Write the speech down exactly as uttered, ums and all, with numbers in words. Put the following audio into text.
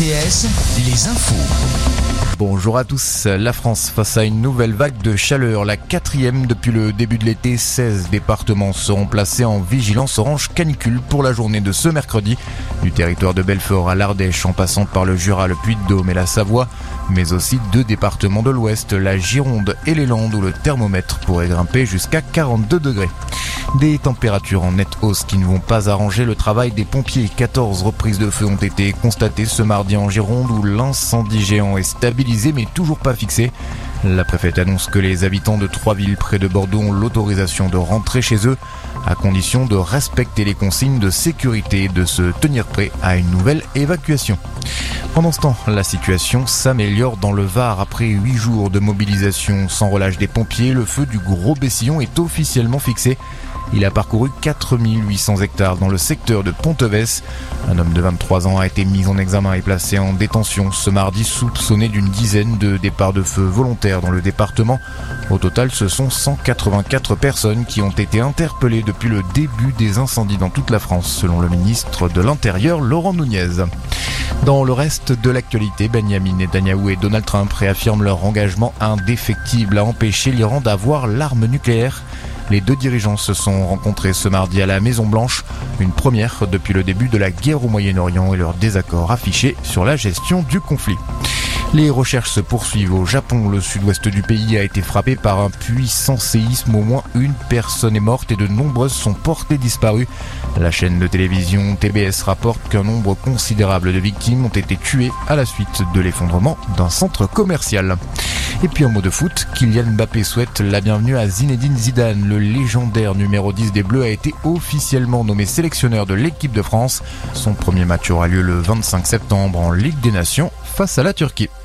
T S, les infos. Bonjour à tous. La France face à une nouvelle vague de chaleur, la quatrième depuis le début de l'été. seize départements seront placés en vigilance orange canicule pour la journée de ce mercredi. Du territoire de Belfort à l'Ardèche, en passant par le Jura, le Puy-de-Dôme et la Savoie, mais aussi deux départements de l'Ouest, la Gironde et les Landes, où le thermomètre pourrait grimper jusqu'à quarante-deux degrés. Des températures en nette hausse qui ne vont pas arranger le travail des pompiers. quatorze reprises de feu ont été constatées ce mardi en Gironde, où l'incendie géant est stabilisé mais toujours pas fixé. La préfète annonce que les habitants de trois villes près de Bordeaux ont l'autorisation de rentrer chez eux, à condition de respecter les consignes de sécurité et de se tenir prêt à une nouvelle évacuation. Pendant ce temps, la situation s'améliore dans le Var. Après huit jours de mobilisation sans relâche des pompiers, le feu du Gros Bessillon est officiellement fixé. Il a parcouru quatre mille huit cents hectares dans le secteur de Ponteves. Un homme de vingt-trois ans a été mis en examen et placé en détention ce mardi, soupçonné d'une dizaine de départs de feu volontaires dans le département. Au total, ce sont cent quatre-vingt-quatre personnes qui ont été interpellées depuis le début des incendies dans toute la France, selon le ministre de l'Intérieur, Laurent Nunez. Dans le reste de l'actualité, Benyamin Netanyahou et Donald Trump réaffirment leur engagement indéfectible à empêcher l'Iran d'avoir l'arme nucléaire. Les deux dirigeants se sont rencontrés ce mardi à la Maison-Blanche, une première depuis le début de la guerre au Moyen-Orient et leur désaccord affiché sur la gestion du conflit. Les recherches se poursuivent au Japon. Le sud-ouest du pays a été frappé par un puissant séisme. Au moins une personne est morte et de nombreuses sont portées disparues. La chaîne de télévision T B S rapporte qu'un nombre considérable de victimes ont été tuées à la suite de l'effondrement d'un centre commercial. Et puis en mot de foot, Kylian Mbappé souhaite la bienvenue à Zinedine Zidane. Le légendaire numéro dix des Bleus a été officiellement nommé sélectionneur de l'équipe de France. Son premier match aura lieu le vingt-cinq septembre en Ligue des Nations face à la Turquie.